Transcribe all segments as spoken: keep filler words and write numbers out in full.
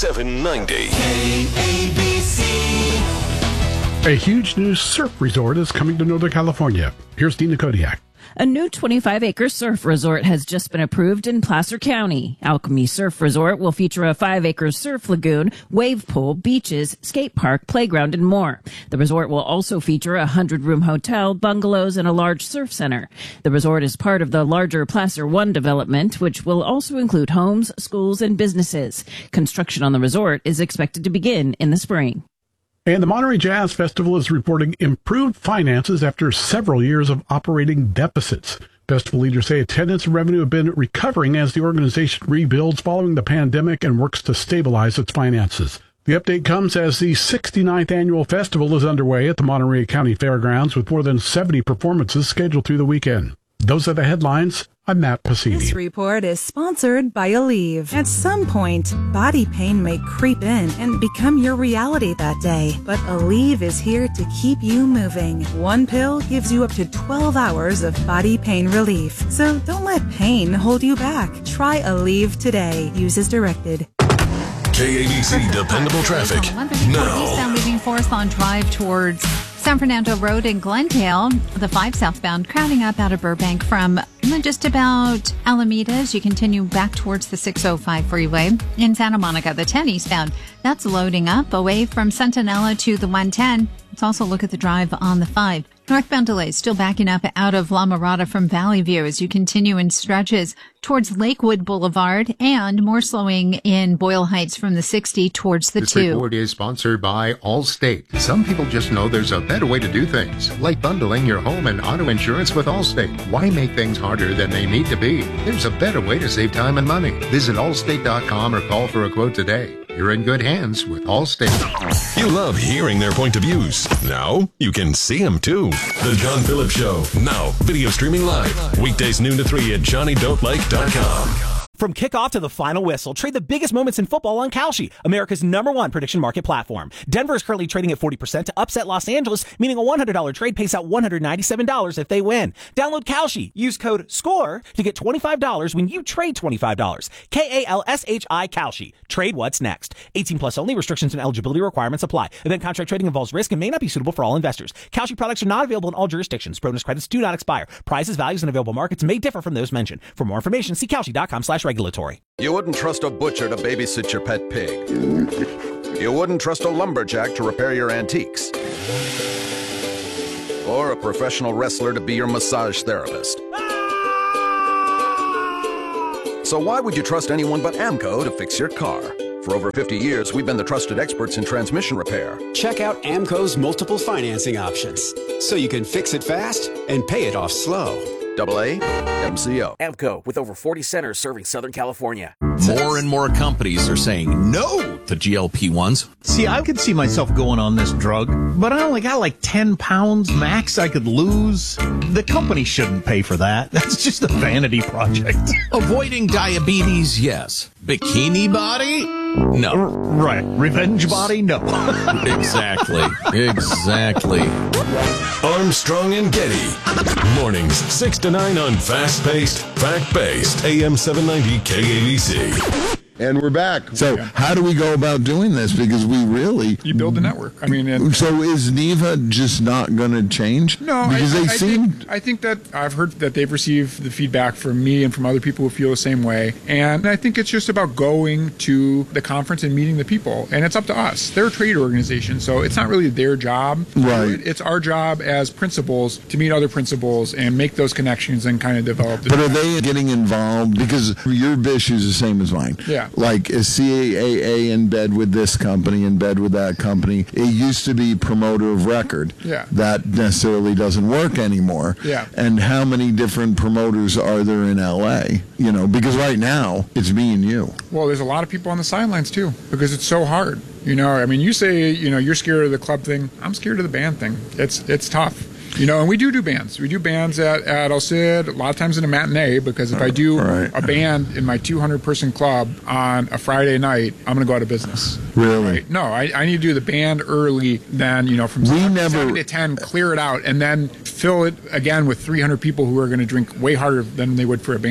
seven ninety. K A B C. A huge new surf resort is coming to Northern California. Here's Dina Kodiak. A new twenty-five acre surf resort has just been approved in Placer County. Alchemy Surf Resort will feature a five acre surf lagoon, wave pool, beaches, skate park, playground, and more. The resort will also feature a hundred room hotel, bungalows, and a large surf center. The resort is part of the larger Placer One development, which will also include homes, schools, and businesses. Construction on the resort is expected to begin in the spring. And the Monterey Jazz Festival is reporting improved finances after several years of operating deficits. Festival leaders say attendance and revenue have been recovering as the organization rebuilds following the pandemic and works to stabilize its finances. The update comes as the sixty-ninth annual festival is underway at the Monterey County Fairgrounds with more than seventy performances scheduled through the weekend. Those are the headlines. I'm Matt Pacini. This report is sponsored by Aleve. At some point, body pain may creep in and become your reality that day. But Aleve is here to keep you moving. One pill gives you up to twelve hours of body pain relief. So don't let pain hold you back. Try Aleve today. Use as directed. K A B C Dependable Traffic. Now. Eastbound leaving Forest Lawn Drive towards San Fernando Road in Glendale. The five southbound crowding up out of Burbank from just about Alameda as you continue back towards the six oh five freeway. In Santa Monica, the ten eastbound, that's loading up away from Centinela to the one ten. Let's also look at the drive on the five. Northbound delays still backing up out of La Mirada from Valley View as you continue in stretches towards Lakewood Boulevard, and more slowing in Boyle Heights from the sixty towards the this two. This report is sponsored by Allstate. Some people just know there's a better way to do things, like bundling your home and auto insurance with Allstate. Why make things harder than they need to be? There's a better way to save time and money. Visit allstate dot com or call for a quote today. You're in good hands with Allstate. You love hearing their point of views. Now you can see them too. The John Phillips Show. Now video streaming live. Weekdays noon to three at johnny don't like dot com. From kickoff to the final whistle, trade the biggest moments in football on Kalshi, America's number one prediction market platform. Denver is currently trading at forty percent to upset Los Angeles, meaning a one hundred dollars trade pays out one hundred ninety-seven dollars if they win. Download Kalshi. Use code SCORE to get twenty-five dollars when you trade twenty-five dollars. K A L S H I Kalshi. Trade what's next. eighteen plus only. Restrictions and eligibility requirements apply. Event contract trading involves risk and may not be suitable for all investors. Kalshi products are not available in all jurisdictions. Bonus credits do not expire. Prices, values, and available markets may differ from those mentioned. For more information, see Kalshi dot com slash regulatory. You wouldn't trust a butcher to babysit your pet pig. You wouldn't trust a lumberjack to repair your antiques. Or a professional wrestler to be your massage therapist. So why would you trust anyone but AMCO to fix your car? For over fifty years, we've been the trusted experts in transmission repair. Check out AMCO's multiple financing options, so you can fix it fast and pay it off slow. Double A M C O. AMCO, with over forty centers serving Southern California. More and more companies are saying no to G L P ones. See, I could see myself going on this drug, but I only got like ten pounds max I could lose. The company shouldn't pay for that. That's just a vanity project. Avoiding diabetes, yes. Bikini body? No. Right. Revenge body? No. Exactly. Exactly. Armstrong and Getty. Mornings, six to nine on fast-paced, fact-based A M seven ninety K A B C. And we're back. So yeah. How do we go about doing this? Because we really... You build a network. I mean... And, so is NEVA just not going to change? No, because I, they I, seem... think, I think that I've heard that they've received the feedback from me and from other people who feel the same way. And I think it's just about going to the conference and meeting the people. And it's up to us. They're a trade organization, so it's not really their job. Right. It's our job as principals to meet other principals and make those connections and kind of develop... The but are they getting involved? Because your issue is the same as mine. Yeah. Like, is C A A in bed with this company, in bed with that company? It used to be promoter of record. Yeah. That necessarily doesn't work anymore. Yeah. And how many different promoters are there in L A? You know, because right now, it's me and you. Well, there's a lot of people on the sidelines, too, because it's so hard. You know, I mean, you say, you know, you're scared of the club thing. I'm scared of the band thing. It's it's tough. You know, and we do do bands. We do bands at, at El Cid, a lot of times in a matinee, because if I do right. a band in my two hundred person club on a Friday night, I'm going to go out of business. Really? Right? No, I, I need to do the band early, then, you know, from seven, never... seven to ten, clear it out, and then fill it again with three hundred people who are going to drink way harder than they would for a band show.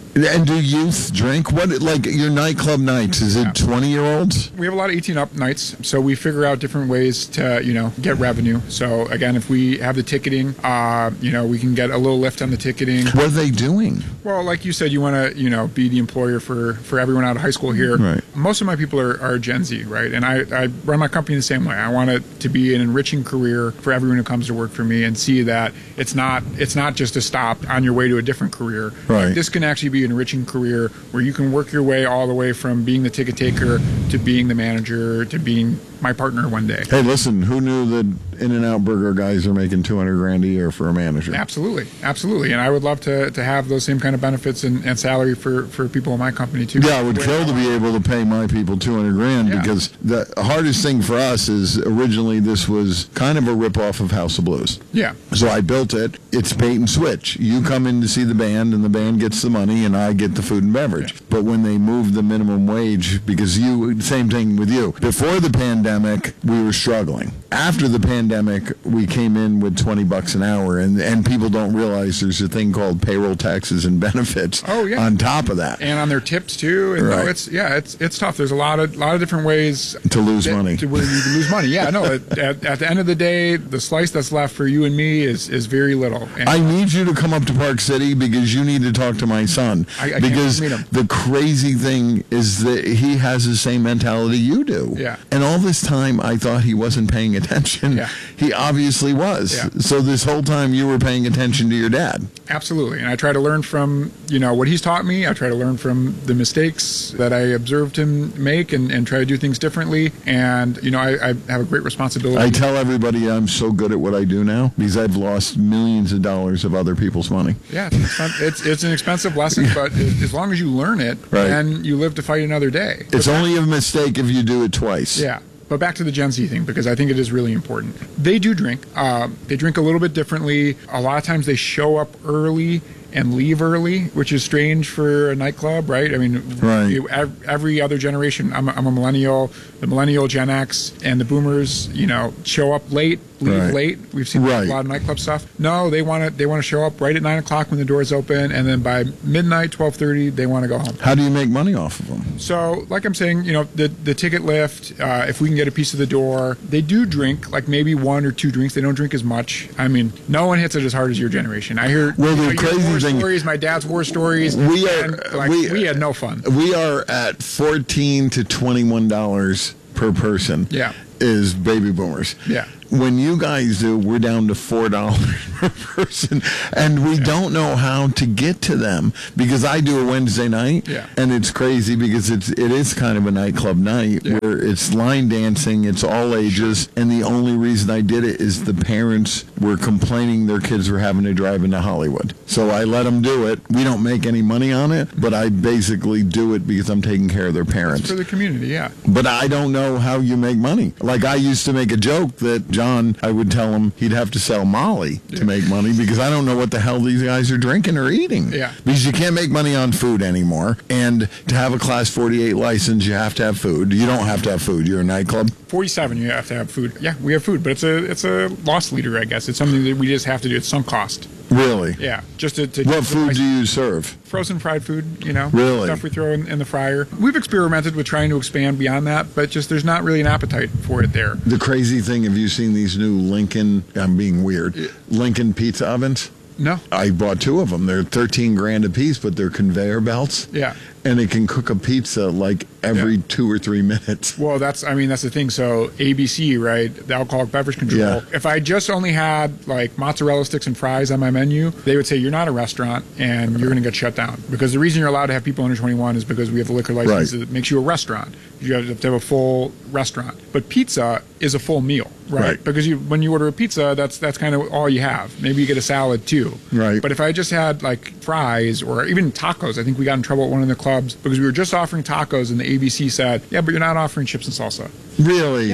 And do youth drink? What, like your nightclub nights? Is it twenty-year-olds? We have a lot of eighteen-up nights, so we figure out different ways to, you know, get revenue. So again, if we have the ticketing, uh, you know, we can get a little lift on the ticketing. What are they doing? Well, like you said, you want to, you know, be the employer for, for everyone out of high school here. Right. Most of my people are, are Gen Z, right? And I, I run my company the same way. I want it to be an enriching career for everyone who comes to work for me, and see that it's not it's not just a stop on your way to a different career. Right. This can actually be an enriching career where you can work your way all the way from being the ticket taker to being the manager to being my partner one day. Hey, listen, who knew that In-N-Out Burger guys are making two hundred grand a year for a manager? Absolutely, absolutely. And I would love to, to have those same kind of benefits and, and salary for, for people in my company too. Yeah, I would kill to be able to pay my people two hundred grand Yeah. because the hardest thing for us is originally this was kind of a ripoff of House of Blues. Yeah. So I built it. It's bait and switch. You come in to see the band, and the band gets the money, and I get the food and beverage. Yeah. But when they moved the minimum wage, because you, same thing with you. Before the pandemic, we were struggling. After the pandemic, we came in with twenty bucks an hour, and, and people don't realize there's a thing called payroll taxes and benefits oh, yeah. on top of that. And on their tips too. And Right. no, it's yeah, it's it's tough. There's a lot of lot of different ways To lose that- money. To where you can lose money. Yeah, no. At, at, at the end of the day, the slice that's left for you and me is is very little. And I need you to come up to Park City because you need to talk to my son. I- I can't because meet him. the crazy thing is that he has the same mentality you do. Yeah. And all this time, I thought he wasn't paying attention. Yeah. He obviously was. Yeah. So this whole time, you were paying attention to your dad. Absolutely. And I try to learn from, you know, what he's taught me. I try to learn from the mistakes that I observed him make and, and try to do things differently. And, you know, I, I have a great responsibility. I tell everybody I'm so good at what I do now because I've lost millions of dollars of other people's money. Yeah, it's, expen- it's it's an expensive lesson, but as as long as you learn it, Right. then you live to fight another day. It's only a mistake if you do it twice. Yeah. But back to the Gen Z thing, because I think it is really important. They do drink. Uh, they drink a little bit differently. A lot of times they show up early and leave early, which is strange for a nightclub, right? I mean, Right. you, ev- every other generation, I'm a, I'm a millennial, the millennial, Gen X, and the boomers, you know, show up late, leave Right. late. We've seen Right. a lot of nightclub stuff. No, they want to they want to show up right at nine o'clock when the doors open, and then by midnight, twelve thirty, they want to go home. How do you make money off of them? So, like I'm saying, you know, the the ticket lift, uh, if we can get a piece of the door, they do drink, like maybe one or two drinks. They don't drink as much. I mean, no one hits it as hard as your generation. I hear, Well, you the know, your crazy war thing- stories, my dad's war stories. We are- and, like, we- we had no fun. We are at fourteen to twenty-one dollars per person. Yeah. Is baby boomers. Yeah. When you guys do, we're down to four dollars per person, and we don't know how to get to them because I do a Wednesday night, Yeah. and it's crazy because it's it is kind of a nightclub night Yeah. where it's line dancing, it's all ages, and the only reason I did it is the parents were complaining their kids were having to drive into Hollywood, so I let them do it. We don't make any money on it, but I basically do it because I'm taking care of their parents. For the community, yeah. But I don't know how you make money. Like I used to make a joke that John, I would tell him he'd have to sell Molly to make money because I don't know what the hell these guys are drinking or eating. Yeah. Because you can't make money on food anymore. And to have a Class forty-eight license, you have to have food. You don't have to have food. You're a nightclub. forty-seven, you have to have food. Yeah, we have food, but it's a it's a loss leader, I guess. It's something that we just have to do. It's sunk cost. Really? Yeah, just to. to What food do you serve? Frozen fried food, you know, Really? stuff we throw in, in the fryer. We've experimented with trying to expand beyond that, but just there's not really an appetite for it there. The crazy thing, have you seen these new Lincoln, I'm being weird, Lincoln pizza ovens? No. I bought two of them. They're thirteen grand a piece, but they're conveyor belts. Yeah. And it can cook a pizza like every Yeah. two or three minutes. Well, that's, I mean, that's the thing. So A B C, right, the alcoholic beverage control. Yeah. If I just only had like mozzarella sticks and fries on my menu, they would say you're not a restaurant and you're going to get shut down. Because the reason you're allowed to have people under twenty-one is because we have the liquor license Right. that makes you a restaurant. You have to have a full restaurant. But pizza is a full meal, right? Right. Because you, when you order a pizza, that's that's kind of all you have. Maybe you get a salad too. Right. But if I just had like fries or even tacos, I think we got in trouble at one of the clubs because we were just offering tacos and the A B C said, yeah, but you're not offering chips and salsa. Really? Yes.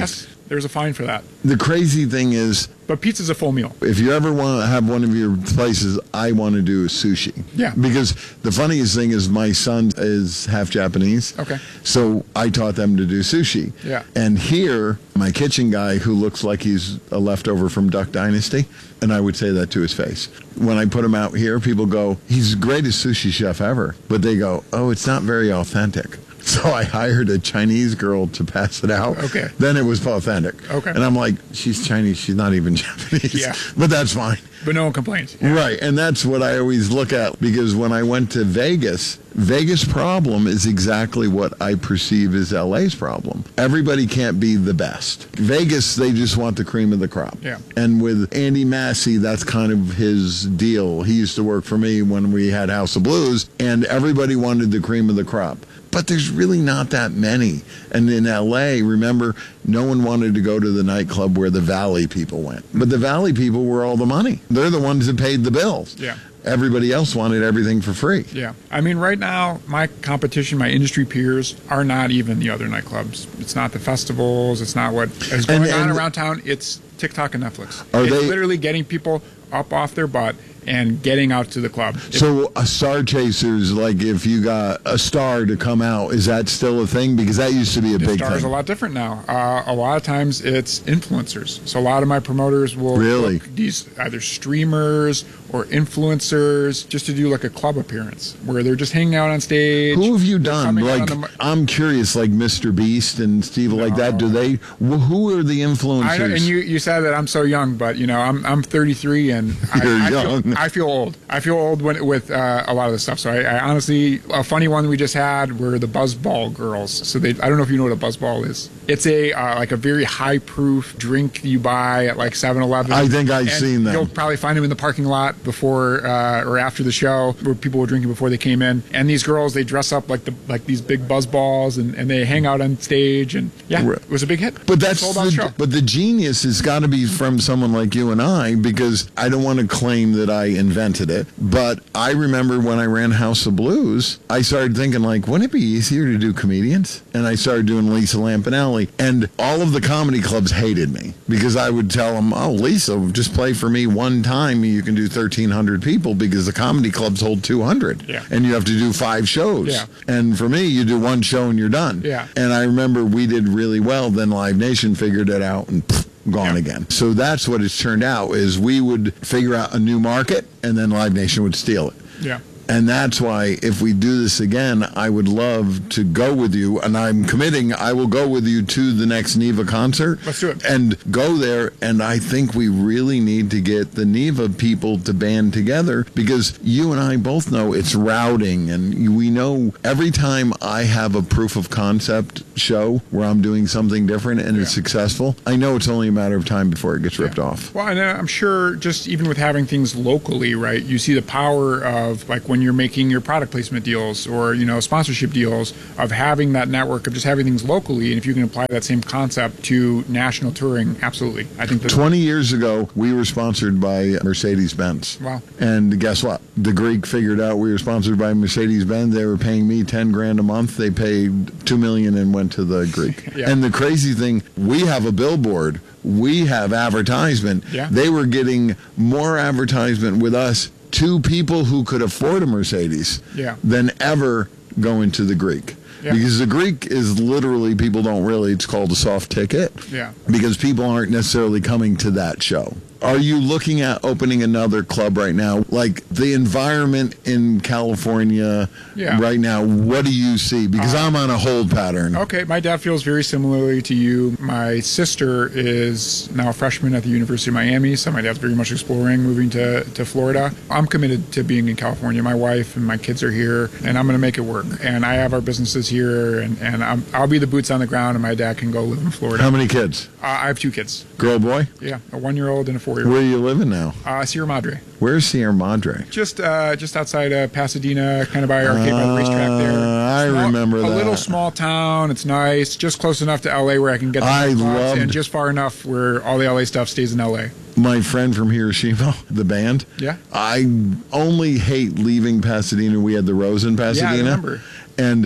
There's a fine for that. The crazy thing is, but pizza's a full meal. If you ever want to have one of your places, I want to do sushi. Yeah. Because the funniest thing is my son is half Japanese. Okay. So I taught them to do sushi. Yeah. And here, my kitchen guy, who looks like he's a leftover from Duck Dynasty, and I would say that to his face. When I put him out here, people go, he's the greatest sushi chef ever. But they go, oh, it's not very authentic. So I hired a Chinese girl to pass it out. Okay. Then it was authentic. Okay. And I'm like, she's Chinese. She's not even Japanese. Yeah. But that's fine. But no one complains. Right. And that's what I always look at, because when I went to Vegas, Vegas' problem is exactly what I perceive as L A's problem. Everybody can't be the best. Vegas, they just want the cream of the crop. Yeah. And with Andy Massey, that's kind of his deal. He used to work for me when we had House of Blues, and everybody wanted the cream of the crop. But there's really not that many. And in L A, remember, no one wanted to go to the nightclub where the Valley people went. But the Valley people were all the money. They're the ones that paid the bills. Yeah. Everybody else wanted everything for free. Yeah. I mean, right now, my competition, my industry peers, are not even the other nightclubs. It's not the festivals. It's not what is going And- on and- around town. It's TikTok and Netflix. Are it's they- literally getting people up off their butt and getting out to the club. So a Star Chasers, like if you got a star to come out, is that still a thing? Because that used to be a The big Star's thing. a lot different now. Uh, a lot of times it's influencers. So a lot of my promoters will Really? book these either streamers or influencers just to do like a club appearance where they're just hanging out on stage. Who have you They're done? coming out Like, on the- I'm curious, like Mister Beast and Steve, like that. Do they? wh- Who are the influencers? I know, and you, you said that I'm so young, but you know I'm I'm thirty-three and I, You're I, young. Feel, I feel old. I feel old when, with uh, a lot of this stuff. So I, I honestly, a funny one we just had were the Buzzball girls. So they, I don't know if you know what a Buzzball is. It's a uh, like a very high proof drink you buy at like seven eleven. I think I've And seen them. You'll probably find them in the parking lot before uh, or after the show, where people were drinking before they came in. And these girls, they dress up like the like these big Buzzballs, and, and they hang out on stage. And yeah, it was a big hit. But that's Sold out the, show. but the genius has got to be from someone like you and I, because I don't want to claim that I invented it, but I remember when I ran House of Blues, I started thinking like, wouldn't it be easier to do comedians? And I started doing Lisa Lampanelli, and all of the comedy clubs hated me because I would tell them, oh, Lisa, just play for me one time, you can do thirteen hundred people, because the comedy clubs hold two hundred, Yeah. and you have to do five shows. Yeah. And for me, you do one show and you're done. Yeah. And I remember we did really well. Then Live Nation figured it out and pff, gone again. So that's what it's turned out, is we would figure out a new market and then Live Nation would steal it. Yeah. And that's why if we do this again, I would love to go with you, and I'm committing, I will go with you to the next NEVA concert. Let's do it. And go there, and I think we really need to get the NEVA people to band together, because you and I both know it's routing, and we know every time I have a proof of concept show where I'm doing something different and it's successful, I know it's only a matter of time before it gets ripped off. Well, and uh, I'm sure just even with having things locally, right, you see the power of like when you're making your product placement deals or, you know, sponsorship deals, of having that network of just having things locally. And if you can apply that same concept to national touring, absolutely. I think that twenty years ago, we were sponsored by Mercedes-Benz. Wow. And guess what? The Greek figured out we were sponsored by Mercedes-Benz. They were paying me ten grand a month. They paid two million and went to the Greek. Yeah. And the crazy thing, we have a billboard. We have advertisement. Yeah. They were getting more advertisement with us to people who could afford a Mercedes Yeah. than ever going to the Greek. Yeah. Because the Greek is literally, people don't really, it's called a soft ticket. Yeah. Because people aren't necessarily coming to that show. Are you looking at opening another club right now? Like the environment in California Yeah. right now, what do you see? Because Uh, I'm on a hold pattern. Okay, my dad feels very similarly to you. My sister is now a freshman at the University of Miami, so my dad's very much exploring moving to, to Florida. I'm committed to being in California. My wife and my kids are here, and I'm going to make it work. And I have our businesses here, and, and I'm, I'll be the boots on the ground, and my dad can go live in Florida. How many kids? Uh, I have two kids. Girl, boy? Yeah, a one-year-old and a four-year-old. Where are you living now? Uh, Sierra Madre. Where's Sierra Madre? Just uh, just outside of Pasadena, kind of by arcade by the racetrack there. Uh, I Small- remember a that. little small town. It's nice. Just close enough to L A where I can get to I the clubs, loved- and just far enough where all the L A stuff stays in L A. My friend from Hiroshima, the band. Yeah. I only hate leaving Pasadena. We had the Rose in Pasadena. Yeah, I remember. And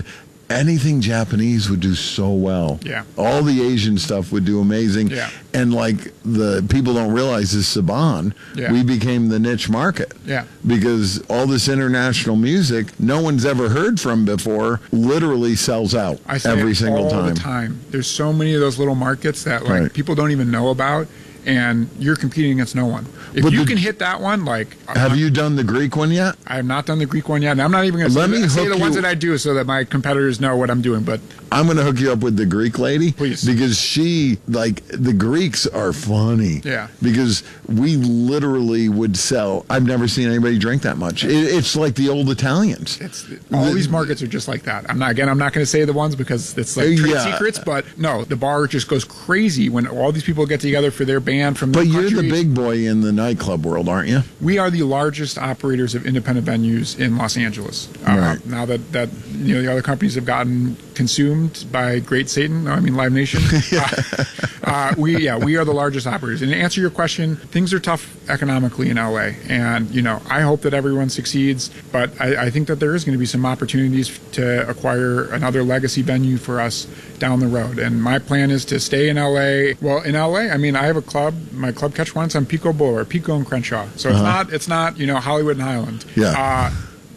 anything Japanese would do so well. Yeah. All the Asian stuff would do amazing. Yeah. And like the people don't realize is Saban, Yeah. we became the niche market. Yeah. Because all this international music no one's ever heard from before literally sells out I say every it single all time. the time. There's so many of those little markets that like Right. people don't even know about, and you're competing against no one. If But you the- can hit that one, like Have you done the Greek one yet? I have not done the Greek one yet, and I'm not even going to Let say, me say hook the ones you- that I do so that my competitors know what I'm doing. But I'm going to hook you up with the Greek lady. Please. Because she, like, the Greeks are funny. Yeah. Because we literally would sell, I've never seen anybody drink that much. It, it's like the old Italians. It's all The- these markets are just like that. I'm not again. I'm not going to say the ones because it's like trade Yeah. secrets. But no, the bar just goes crazy when all these people get together for their band from. But their you're the countries. big boy in the nightclub world, aren't you? We are the largest operators of independent venues in Los Angeles. Uh, Right. Now that, that you know the other companies have gotten consumed by Great Satan, I mean Live Nation. uh, uh, we yeah we are the largest operators. And to answer your question, things are tough economically in L A, and you know I hope that everyone succeeds, but I, I think that there is going to be some opportunities to acquire another legacy venue for us down the road. And my plan is to stay in L A. Well, in L A, I mean I have a club. My club Catch One's on Pico Boulevard, Pico and Crenshaw. So it's Uh-huh. not it's not you know Hollywood and Highland. Yeah. Uh,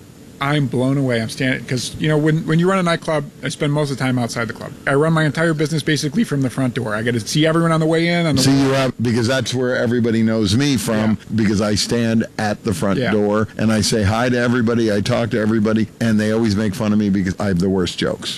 I'm blown away. I'm standing because you know when when you run a nightclub, I spend most of the time outside the club. I run my entire business basically from the front door. I get to see everyone on the way in. On the See way you out because that's where everybody knows me from because I stand at the front Yeah. door and I say hi to everybody, I talk to everybody, and they always make fun of me because I have the worst jokes.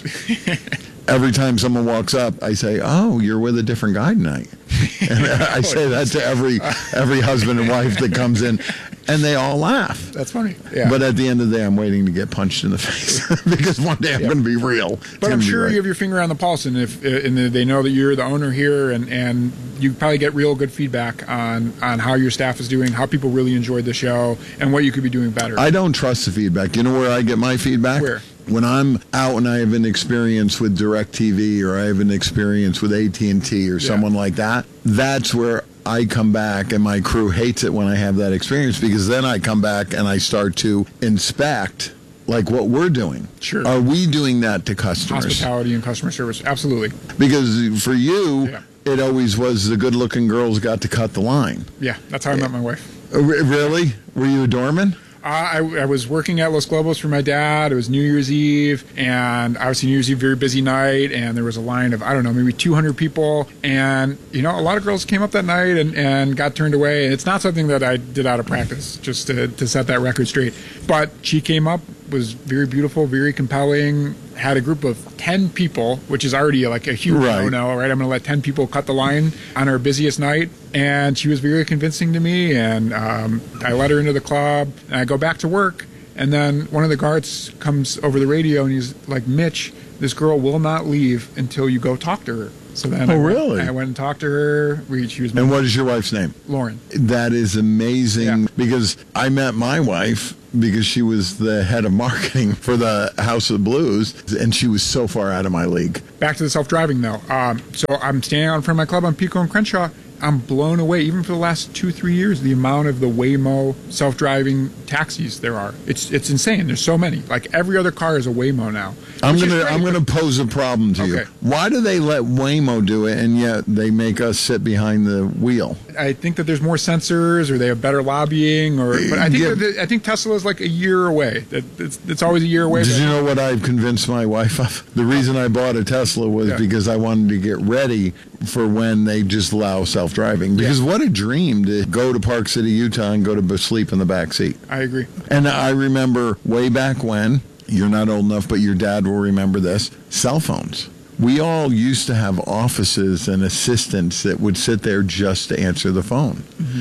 Every time someone walks up, I say, "Oh, you're with a different guy tonight." And I say that to every every husband and wife that comes in, and they all laugh. That's funny. Yeah. But at the end of the day, I'm waiting to get punched in the face because one day I'm Yeah. going to be real. It's But gonna I'm be sure right. you have your finger on the pulse, and if and they know that you're the owner here, and, and you probably get real good feedback on, on how your staff is doing, how people really enjoyed the show, and what you could be doing better. I don't trust the feedback. You know where I get my feedback? Where? When I'm out and I have an experience with DirecTV or I have an experience with A T and T or someone like that, that's where I come back, and my crew hates it when I have that experience because then I come back and I start to inspect like what we're doing. Sure. Are we doing that to customers? Hospitality and customer service, absolutely. Because for you, Yeah. it always was the good-looking girls got to cut the line. Yeah, that's how I met my wife. Uh, re- Really? Were you a doorman? Uh, I, I was working at Los Globos for my dad. It was New Year's Eve, and obviously New Year's Eve, very busy night, and there was a line of, I don't know, maybe two hundred people. And, you know, a lot of girls came up that night and, and got turned away. And it's not something that I did out of practice, just to, to set that record straight. But she came up, was very beautiful, very compelling, had a group of ten people, which is already like a huge Right. no-no, right? I'm going to let ten people cut the line on our busiest night. And she was very convincing to me, and um, I let her into the club, and I go back to work, and then one of the guards comes over the radio, and he's like, "Mitch, this girl will not leave until you go talk to her." So then Oh, I went, really? I went and talked to her. We, she was And what is your wife's name? Lauren. That is amazing Yeah. because I met my wife because she was the head of marketing for the House of Blues, and she was so far out of my league. Back to the self-driving, though. Um, so I'm standing out in front of my club on Pico and Crenshaw. I'm blown away, even for the last two, three years, the amount of the Waymo self-driving taxis there are. It's it's insane. There's so many. Like every other car is a Waymo now. I'm which is gonna great, I'm but- gonna pose a problem to you. Okay. Why do they let Waymo do it and yet they make us sit behind the wheel? I think that there's more sensors, or they have better lobbying, or but I think Yeah. that, I think Tesla is like a year away. That it's, it's always a year away. Did but- you know what I've convinced my wife of? The reason I bought a Tesla was Yeah. because I wanted to get ready for when they just allow self-driving. Because what a dream to go to Park City, Utah and go to b- sleep in the back seat. I agree. And I remember way back when, you're not old enough, but your dad will remember this, cell phones. We all used to have offices and assistants that would sit there just to answer the phone.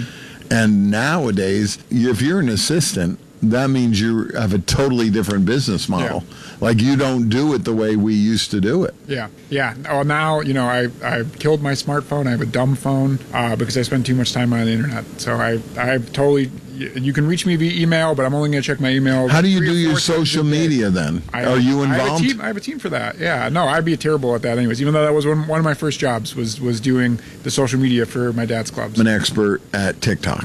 And nowadays, if you're an assistant, that means you have a totally different business model. Like you don't do it the way we used to do it. Yeah, yeah. Well, now you know I I killed my smartphone. I have a dumb phone uh, because I spend too much time on the internet. So I I totally. You can reach me via email, but I'm only going to check my email. How do you three or do your four times a social day. media then? I- Are you I have, a involved? team, I have a team for that. Yeah, no, I'd be terrible at that anyways. Even though that was one, one of my first jobs was was doing the social media for my dad's clubs. I'm an expert at TikTok.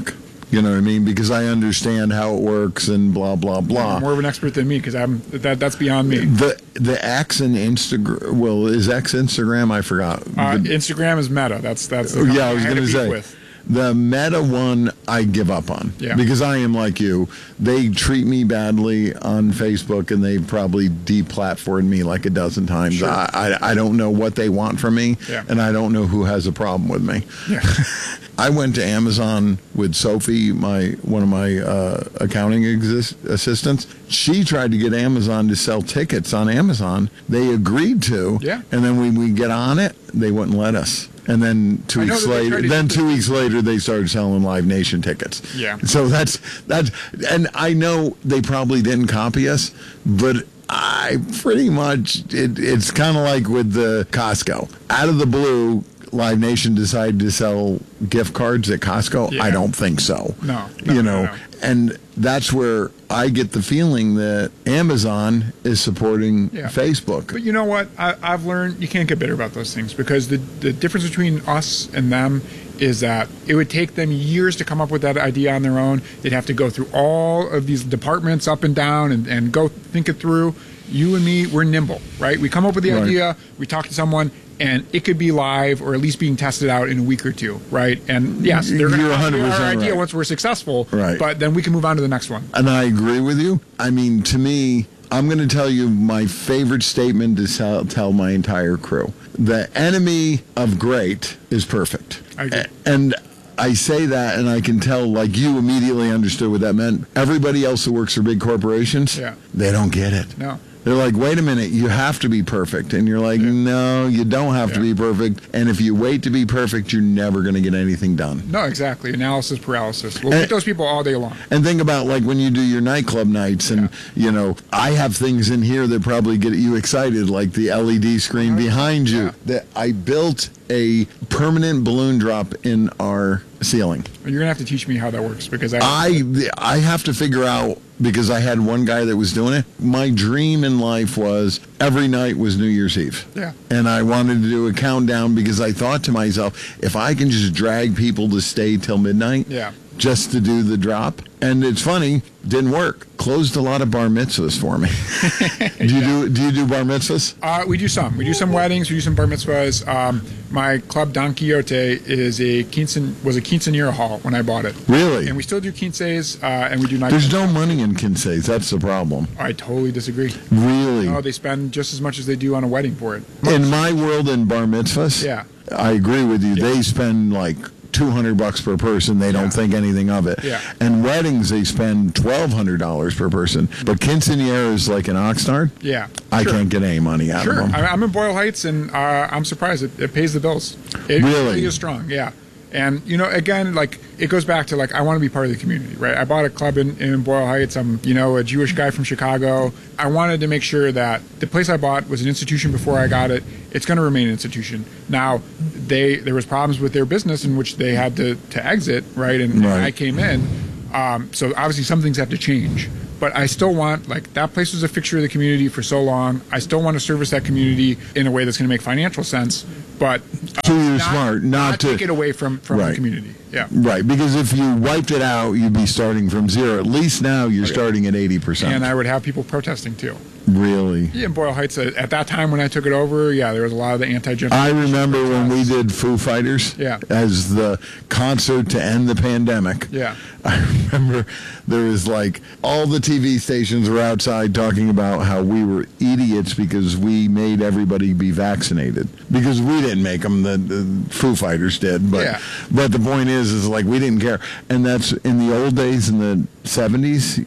You know what I mean? Because I understand how it works and blah blah blah. You're more of an expert than me because I'm that that's beyond me. The the X and Instagram. Well, is X Instagram? I forgot. Uh, the, Instagram is Meta. That's that's. The yeah, I was going to say. With. The Meta one, I give up on. Yeah. Because I am like you. They treat me badly on Facebook, and they've probably deplatformed me like a dozen times. Sure. I, I I don't know what they want from me, yeah. and I don't know who has a problem with me. Yeah. I went to Amazon with Sophie, my one of my uh, accounting exist- assistants. She tried to get Amazon to sell tickets on Amazon. They agreed to, yeah. and then when we get on it, they wouldn't let us. And then two weeks later, then two weeks later, they started selling Live Nation tickets. Yeah. So that's that's, and I know they probably didn't copy us, but I pretty much it, it's kind of like with the Costco. Out of the blue, Live Nation decided to sell gift cards at Costco. Yeah. I don't think so. No. no you know, no, no. and that's where I get the feeling that Amazon is supporting yeah. Facebook. But you know what? I, I've learned you can't get bitter about those things because the, the difference between us and them is that it would take them years to come up with that idea on their own. They'd have to go through all of these departments up and down and, and go think it through. You and me, we're nimble, right? We come up with the right. idea, we talk to someone, and it could be live or at least being tested out in a week or two, right? And yes, they're going to have our idea right. once we're successful, right. but then we can move on to the next one. And I agree with you. I mean, to me, I'm going to tell you my favorite statement to tell, tell my entire crew. The enemy of great is perfect. I agree. And I say that, and I can tell, like, you immediately understood what that meant. Everybody else who works for big corporations, yeah. they don't get it. No. They're like, wait a minute, you have to be perfect. And you're like, yeah. no, you don't have yeah. to be perfect. And if you wait to be perfect, you're never going to get anything done. No, exactly. Analysis paralysis. We'll and, get those people all day long. And think about, like, when you do your nightclub nights, and, yeah. you know, I have things in here that probably get you excited, like the L E D screen uh-huh. behind you. Yeah. That I built a permanent balloon drop in our ceiling. You're going to have to teach me how that works because I... I, I have to figure out, because I had one guy that was doing it. My dream in life was every night was New Year's Eve. Yeah. And I wanted to do a countdown because I thought to myself, if I can just drag people to stay till midnight yeah. just to do the drop. And it's funny, didn't work. Closed a lot of bar mitzvahs for me. do you yeah. do do you do bar mitzvahs? Uh, we do some. We do some weddings. We do some bar mitzvahs. Um, my club Don Quixote is a quincean, was a quinceanera hall when I bought it. Really? And we still do quinces, uh, and we do night. There's no money in quinces. That's the problem. I totally disagree. Really? No, they spend just as much as they do on a wedding for it. Much. In my world, in bar mitzvahs, yeah, I agree with you. Yeah. They spend like two hundred bucks per person. They don't yeah. think anything of it. Yeah. And weddings, they spend twelve hundred dollars per person. But quinceanera is like an Oxnard. Yeah. I sure. can't get any money out sure. of them. Sure. I'm in Boyle Heights, and uh, I'm surprised. It, it pays the bills. It really? really is strong, yeah. And, you know, again, like, it goes back to, like, I want to be part of the community, right? I bought a club in, in Boyle Heights. I'm, you know, a Jewish guy from Chicago. I wanted to make sure that the place I bought was an institution before I got it. It's going to remain an institution. Now, they there was problems with their business in which they had to, to exit, right? And, right. and I came in. Um, so, obviously, some things have to change. But I still want, like, that place was a fixture of the community for so long. I still want to service that community in a way that's going to make financial sense. But uh, so you're not, smart, not, not to take it away from, from right. the community. Yeah. Right, because if you wiped it out, you'd be starting from zero. At least now you're okay. starting at eighty percent. And I would have people protesting too. Really? Yeah, in Boyle Heights, at, at that time when I took it over, yeah, there was a lot of the anti-gentrification. I remember when we did Foo Fighters yeah. as the concert to end the pandemic. Yeah. I remember there was like all the T V stations were outside talking about how we were idiots because we made everybody be vaccinated. Because we didn't make them, the, the Foo Fighters did. But, yeah. but the point is, is like we didn't care. And that's in the old days in the seventies,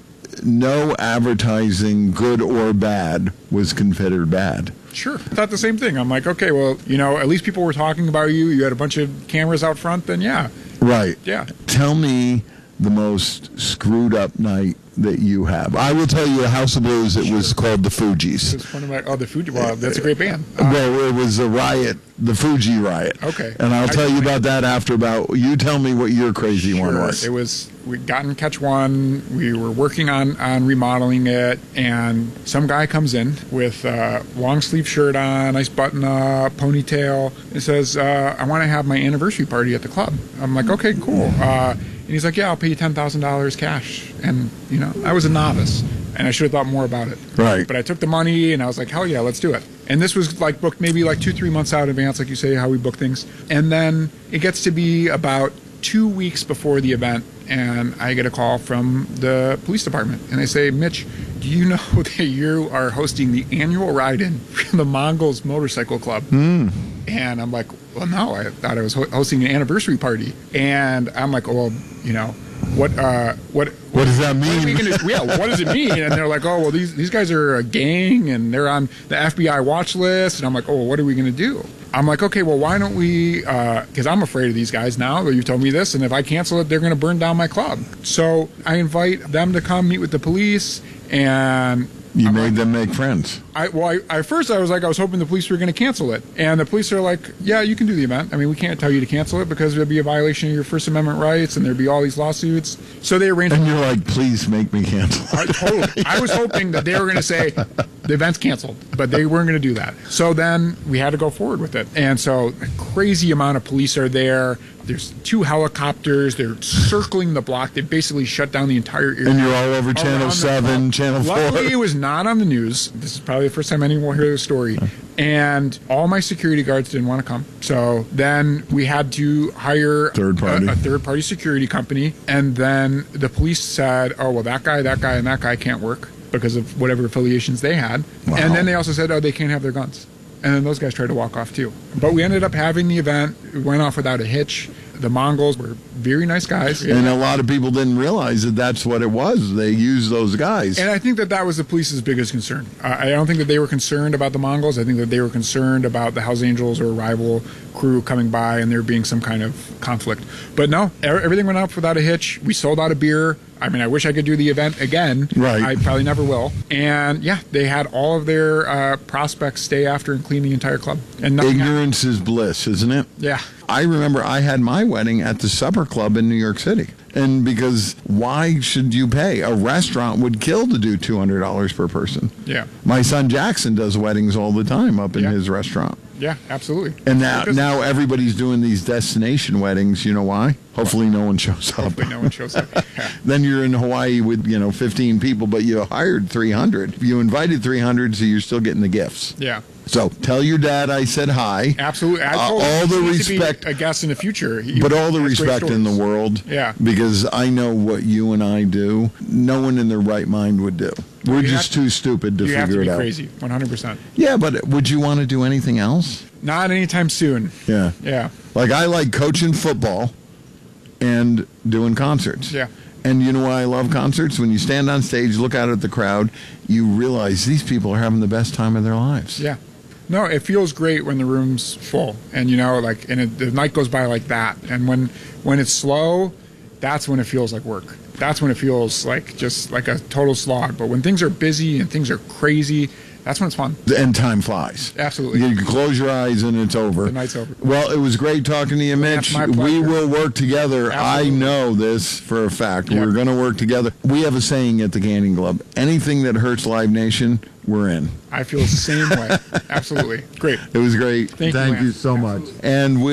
no advertising, good or bad, was considered bad. Sure. I thought the same thing. I'm like, okay, well, you know, at least people were talking about you. You had a bunch of cameras out front, then yeah. Right. Yeah. Tell me the most screwed up night that you have. I will tell you, House of Blues, it sure. was called the Fugees. It's one of my, oh, the Fugees. Well, that's a great band. Uh, well, it was a riot, the Fuji riot. Okay. And I'll I tell you about that after about, you tell me what your crazy sure. one was. It was, we got in Catch One, we were working on, on remodeling it, and some guy comes in with a long sleeve shirt on, nice button up, ponytail, and says, uh, I want to have my anniversary party at the club. I'm like, okay, cool. Uh, And he's like, yeah, I'll pay you ten thousand dollars cash. And, you know, I was a novice, and I should have thought more about it. Right. But I took the money, and I was like, hell yeah, let's do it. And this was like booked maybe like two, three months out in advance, like you say, how we book things. And then it gets to be about two weeks before the event, and I get a call from the police department, and they say, Mitch, do you know that you are hosting the annual ride-in for the Mongols Motorcycle Club? Mm. And I'm like, well, no, I thought I was ho- hosting an anniversary party. And I'm like, oh, well, you know, what, uh, what, what does that mean? What are we gonna, yeah, what does it mean? And they're like, oh, well, these these guys are a gang, and they're on the F B I watch list. And I'm like, oh, well, what are we going to do? I'm like, okay, well, why don't we, because uh, I'm afraid of these guys now that you told me this, and if I cancel it, they're going to burn down my club. So I invite them to come meet with the police, and you I'm made like, them make friends. I, well, I, at first I was like, I was hoping the police were going to cancel it. And the police are like, yeah, you can do the event. I mean, we can't tell you to cancel it because there'd be a violation of your First Amendment rights, and there'd be all these lawsuits. So they arranged. And you're like, please make me cancel I, totally. I was hoping that they were going to say the event's canceled, but they weren't going to do that. So then we had to go forward with it. And so a crazy amount of police are there. There's two helicopters. They're circling the block. They basically shut down the entire area. And you're all over Channel seven, Channel four. Luckily, it was not on the news. This is probably the first time anyone will hear the story. And all my security guards didn't want to come. So then we had to hire third party. A, a third-party security company. And then the police said, oh, well, that guy, that guy, and that guy can't work because of whatever affiliations they had. Wow. And then they also said, oh, they can't have their guns. And then those guys tried to walk off too. But we ended up having the event. We went off without a hitch. The Mongols were very nice guys. And a lot of people didn't realize that that's what it was. They used those guys. And I think that that was the police's biggest concern. Uh, I don't think that they were concerned about the Mongols. I think that they were concerned about the Hells Angels or a rival crew coming by and there being some kind of conflict. But no, everything went off without a hitch. We sold out of beer. I mean, I wish I could do the event again. Right. I probably never will. And yeah, they had all of their uh, prospects stay after and clean the entire club. And ignorance happened. Is bliss, isn't it? Yeah. I remember I had my wedding at the Supper Club in New York City. And because why should you pay? A restaurant would kill to do two hundred dollars per person. Yeah. My son Jackson does weddings all the time up in yeah. his restaurant. Yeah, absolutely. And now, now everybody's doing these destination weddings. You know why? Hopefully no one shows up. Hopefully no one shows up. Yeah. Then you're in Hawaii with, you know, fifteen people, but you hired three hundred. You invited three hundred, so you're still getting the gifts. Yeah. So tell your dad I said hi. Absolutely. I told uh, all the respect, to be a guest in the future. He, but all the respect in the world. Yeah. Because I know what you and I do. No one in their right mind would do. We're you just to, too stupid to you figure have to be it out. Crazy, one hundred percent. Yeah, but would you want to do anything else? Not anytime soon. Yeah. Yeah. Like I like coaching football and doing concerts. Yeah. And you know why I love concerts? When you stand on stage, look out at the crowd, you realize these people are having the best time of their lives. Yeah. No, it feels great when the room's full, and you know, like, and it, the night goes by like that. And when when it's slow, that's when it feels like work. That's when it feels like just like a total slog. But when things are busy and things are crazy, that's when it's fun. And time flies. Absolutely. You can close your eyes and it's over. The night's over. Well, it was great talking to you, Mitch. That's my pleasure. We will work together. Absolutely. I know this for a fact. Yep. We're going to work together. We have a saying at the Canning Club, anything that hurts Live Nation, we're in. I feel the same way. Absolutely. Great. It was great. Thank, Thank you, you so Absolutely. much. And we